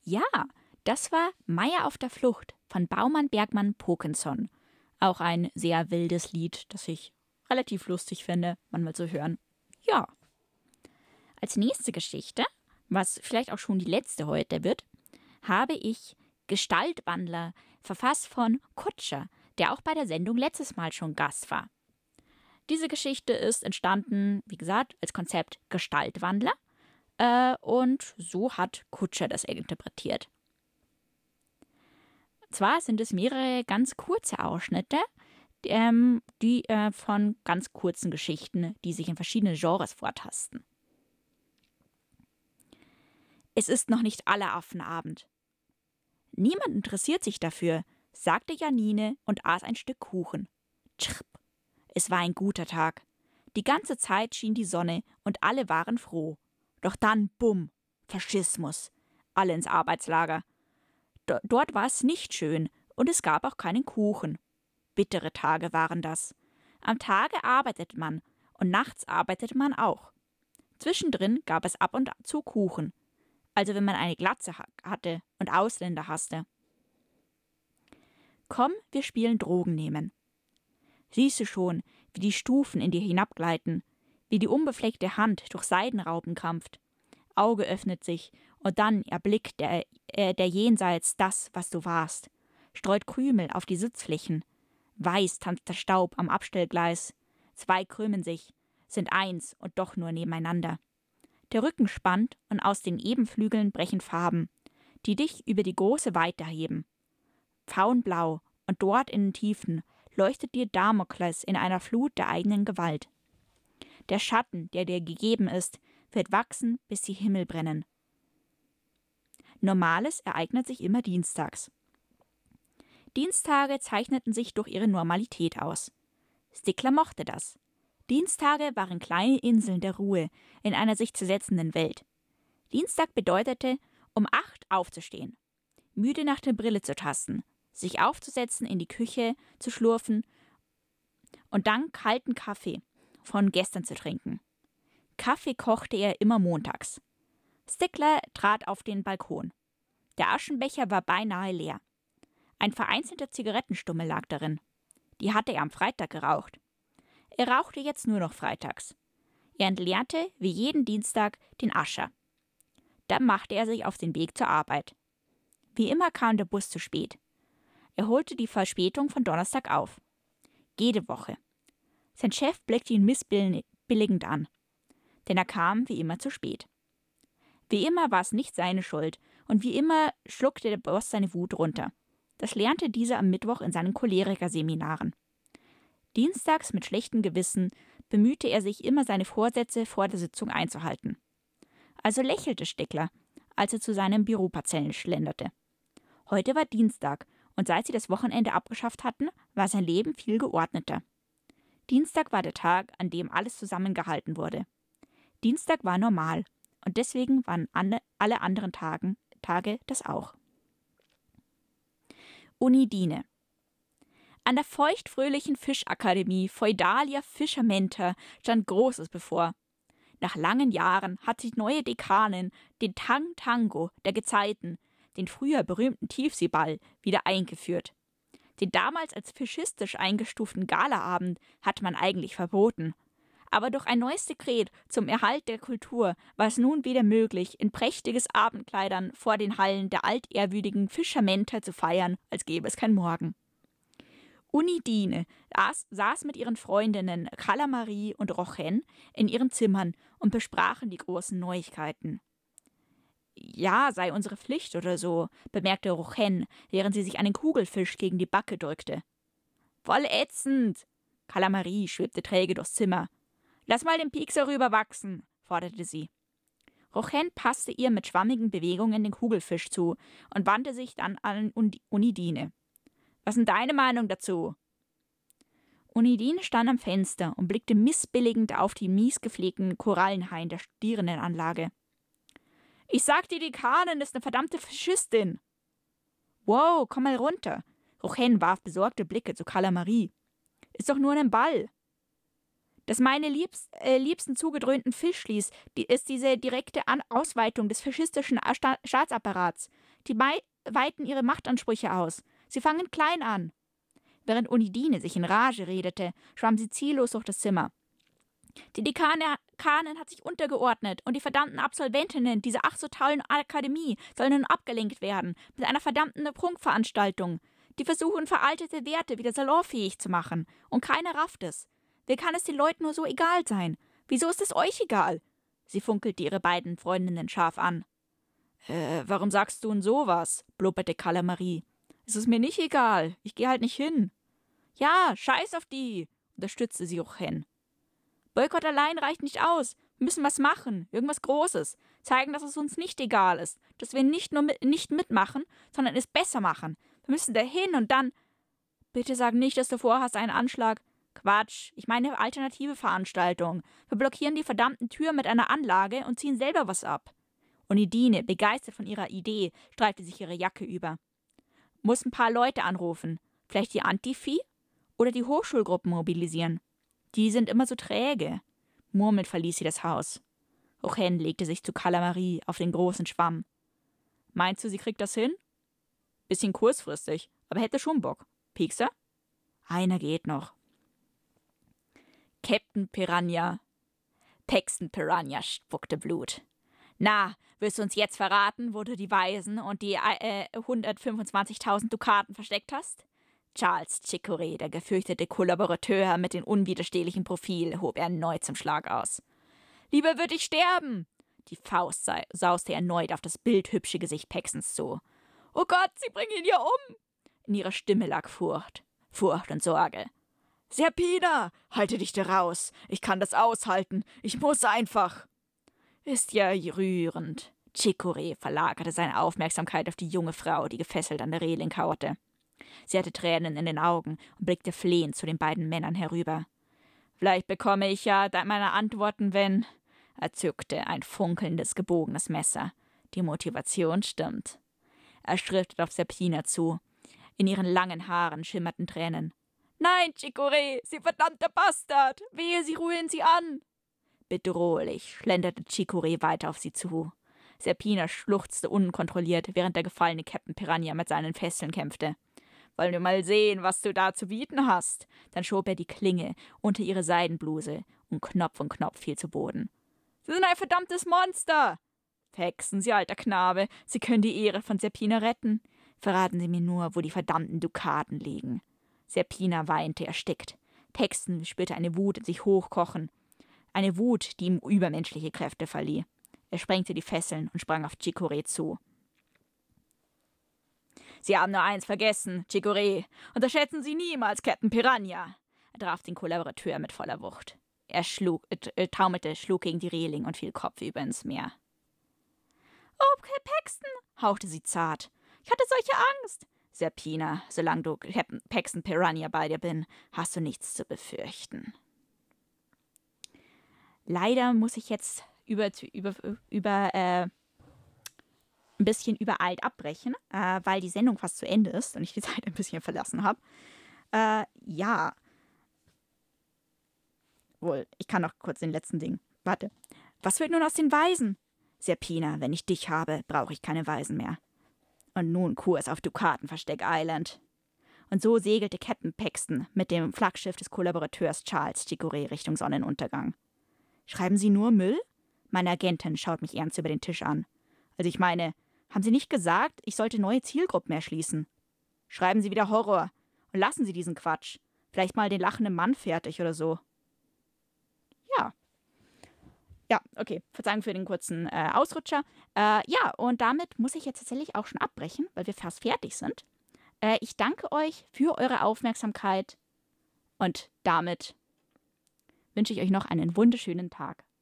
Ja, das war Meier auf der Flucht von Baumann Bergmann Pokenson. Auch ein sehr wildes Lied, das ich relativ lustig finde, manchmal zu hören. Ja. Als nächste Geschichte, was vielleicht auch schon die letzte heute wird, habe ich Gestaltwandler, verfasst von Kutscher, der auch bei der Sendung letztes Mal schon Gast war. Diese Geschichte ist entstanden, wie gesagt, als Konzept Gestaltwandler. Und so hat Kutscher das interpretiert. Zwar sind es mehrere ganz kurze Ausschnitte, die von ganz kurzen Geschichten, die sich in verschiedene Genres vortasten. Es ist noch nicht Allerabend. Niemand interessiert sich dafür, sagte Janine und aß ein Stück Kuchen. Tschrp. Es war ein guter Tag. Die ganze Zeit schien die Sonne und alle waren froh. Doch dann, bumm, Faschismus. Alle ins Arbeitslager. Dort war es nicht schön und es gab auch keinen Kuchen. Bittere Tage waren das. Am Tage arbeitet man und nachts arbeitet man auch. Zwischendrin gab es ab und zu Kuchen. Also wenn man eine Glatze hatte und Ausländer hasste. Komm, wir spielen Drogen nehmen. Siehst du schon, wie die Stufen in dir hinabgleiten, wie die unbefleckte Hand durch Seidenraupen krampft. Auge öffnet sich und dann erblickt der Jenseits das, was du warst, streut Krümel auf die Sitzflächen. Weiß tanzt der Staub am Abstellgleis. Zwei krümmen sich, sind eins und doch nur nebeneinander. Der Rücken spannt und aus den Ebenflügeln brechen Farben, die dich über die große Weite heben. Pfauenblau und dort in den Tiefen leuchtet dir Damokles in einer Flut der eigenen Gewalt. Der Schatten, der dir gegeben ist, wird wachsen, bis die Himmel brennen. Normales ereignet sich immer dienstags. Dienstage zeichneten sich durch ihre Normalität aus. Stickler mochte das. Dienstage waren kleine Inseln der Ruhe in einer sich zersetzenden Welt. Dienstag bedeutete, um 8 aufzustehen, müde nach der Brille zu tasten, sich aufzusetzen, in die Küche zu schlurfen und dann kalten Kaffee von gestern zu trinken. Kaffee kochte er immer montags. Stickler trat auf den Balkon. Der Aschenbecher war beinahe leer. Ein vereinzelter Zigarettenstummel lag darin. Die hatte er am Freitag geraucht. Er rauchte jetzt nur noch freitags. Er entleerte, wie jeden Dienstag, den Ascher. Dann machte er sich auf den Weg zur Arbeit. Wie immer kam der Bus zu spät. Er holte die Verspätung von Donnerstag auf. Jede Woche. Sein Chef blickte ihn missbilligend an. Denn er kam wie immer zu spät. Wie immer war es nicht seine Schuld und wie immer schluckte der Boss seine Wut runter. Das lernte dieser am Mittwoch in seinen Choleriker-Seminaren. Dienstags mit schlechtem Gewissen bemühte er sich immer, seine Vorsätze vor der Sitzung einzuhalten. Also lächelte Stickler, als er zu seinen Büroparzellen schlenderte. Heute war Dienstag und seit sie das Wochenende abgeschafft hatten, war sein Leben viel geordneter. Dienstag war der Tag, an dem alles zusammengehalten wurde. Dienstag war normal und deswegen waren alle anderen Tage das auch. Unidine. An der feuchtfröhlichen Fischakademie Feudalia Fischermenta stand Großes bevor. Nach langen Jahren hat die neue Dekanin den Tango der Gezeiten, den früher berühmten Tiefseeball, wieder eingeführt. Den damals als faschistisch eingestuften Galaabend hat man eigentlich verboten. Aber durch ein neues Dekret zum Erhalt der Kultur war es nun wieder möglich, in prächtiges Abendkleidern vor den Hallen der altehrwürdigen Fischermenta zu feiern, als gäbe es kein Morgen. Unidine saß mit ihren Freundinnen Kalamarie und Rochen in ihren Zimmern und besprachen die großen Neuigkeiten. Ja, sei unsere Pflicht oder so, bemerkte Rochen, während sie sich einen Kugelfisch gegen die Backe drückte. Voll ätzend! Kalamarie schwebte träge durchs Zimmer. Lass mal den Piekser rüberwachsen, forderte sie. Rochen passte ihr mit schwammigen Bewegungen den Kugelfisch zu und wandte sich dann an Unidine. Was ist deine Meinung dazu? Unidine stand am Fenster und blickte missbilligend auf die mies gepflegten Korallenhaien der Studierendenanlage. Ich sag, die Dekanin ist eine verdammte Faschistin. Wow, komm mal runter. Rochen warf besorgte Blicke zu Kalamarie. Ist doch nur ein Ball. Das meine liebsten zugedröhnten Fischlis ist diese direkte Ausweitung des faschistischen Staatsapparats. Die weiten ihre Machtansprüche aus. Sie fangen klein an. Während Onidine sich in Rage redete, schwamm sie ziellos durch das Zimmer. Die Dekanin hat sich untergeordnet und die verdammten Absolventinnen dieser ach so tollen Akademie sollen nun abgelenkt werden mit einer verdammten Prunkveranstaltung. Die versuchen, veraltete Werte wieder salonfähig zu machen. Und keiner rafft es. Wie kann es den Leuten nur so egal sein? Wieso ist es euch egal? Sie funkelte ihre beiden Freundinnen scharf an. Warum sagst du denn sowas? Blubberte Calamari. Es ist mir nicht egal. Ich gehe halt nicht hin. Ja, scheiß auf die, unterstützte sie Jochen. Boykott allein reicht nicht aus. Wir müssen was machen, irgendwas Großes. Zeigen, dass es uns nicht egal ist. Dass wir nicht nur nicht mitmachen, sondern es besser machen. Wir müssen dahin und dann... Bitte sag nicht, dass du vorhast einen Anschlag. Quatsch, ich meine alternative Veranstaltung. Wir blockieren die verdammten Türen mit einer Anlage und ziehen selber was ab. Onidine, begeistert von ihrer Idee, streifte sich ihre Jacke über. Muss ein paar Leute anrufen. Vielleicht die Antifi? Oder die Hochschulgruppen mobilisieren. Die sind immer so träge. Murmelnd verließ sie das Haus. Jochen legte sich zu Calamari auf den großen Schwamm. Meinst du, sie kriegt das hin? Bisschen kurzfristig, aber hätte schon Bock. Piekser? Einer geht noch. Captain Piranha. Paxton Piranha spuckte Blut. Na, willst du uns jetzt verraten, wo du die Weisen und die 125.000 Dukaten versteckt hast? Charles Chicorée, der gefürchtete Kollaborateur mit dem unwiderstehlichen Profil, hob erneut zum Schlag aus. Lieber würde ich sterben! Die Faust sauste erneut auf das bildhübsche Gesicht Paxtons zu. Oh Gott, sie bringen ihn ja um! In ihrer Stimme lag Furcht und Sorge. Serpina, halte dich da raus! Ich kann das aushalten! Ich muss einfach! Ist ja rührend. Chicorée verlagerte seine Aufmerksamkeit auf die junge Frau, die gefesselt an der Reling kauerte. Sie hatte Tränen in den Augen und blickte flehend zu den beiden Männern herüber. Vielleicht bekomme ich ja meine Antworten, wenn... Er zückte ein funkelndes, gebogenes Messer. Die Motivation stimmt. Er schritt auf Serpina zu. In ihren langen Haaren schimmerten Tränen. Nein, Chicorée, Sie verdammter Bastard! Wehe, Sie rühren sie an! Bedrohlich schlenderte Chicorée weiter auf sie zu. Serpina schluchzte unkontrolliert, während der gefallene Captain Piranha mit seinen Fesseln kämpfte. Wollen wir mal sehen, was du da zu bieten hast? Dann schob er die Klinge unter ihre Seidenbluse und Knopf fiel zu Boden. Sie sind ein verdammtes Monster! Hexen, Sie alter Knabe, Sie können die Ehre von Serpina retten. Verraten Sie mir nur, wo die verdammten Dukaten liegen. Serpina weinte erstickt. Paxton spürte eine Wut in sich hochkochen. Eine Wut, die ihm übermenschliche Kräfte verlieh. Er sprengte die Fesseln und sprang auf Chicorée zu. Sie haben nur eins vergessen, Chicorée. Unterschätzen Sie niemals Captain Piranha. Er traf den Kollaborateur mit voller Wucht. Er taumelte, schlug gegen die Reling und fiel kopfüber ins Meer. Oh, Paxton, hauchte sie zart. Ich hatte solche Angst. Serpina, solange du Captain Paxton Piranha bei dir bin, hast du nichts zu befürchten. Leider muss ich jetzt ein bisschen übereilt abbrechen, weil die Sendung fast zu Ende ist und ich die Zeit ein bisschen verlassen habe. Ja. Wohl, ich kann noch kurz den letzten Ding. Warte. Was wird nun aus den Weisen? Serpina, wenn ich dich habe, brauche ich keine Weisen mehr. Und nun Kurs auf Dukatenversteck Island. Und so segelte Captain Paxton mit dem Flaggschiff des Kollaborateurs Charles Chicorée Richtung Sonnenuntergang. Schreiben Sie nur Müll? Meine Agentin schaut mich ernst über den Tisch an. Also ich meine, haben Sie nicht gesagt, ich sollte neue Zielgruppen erschließen? Schreiben Sie wieder Horror und lassen Sie diesen Quatsch. Vielleicht mal den lachenden Mann fertig oder so. Ja. Ja, okay. Verzeihung für den kurzen Ausrutscher. Ja, und damit muss ich jetzt tatsächlich auch schon abbrechen, weil wir fast fertig sind. Ich danke euch für eure Aufmerksamkeit und damit wünsche ich euch noch einen wunderschönen Tag.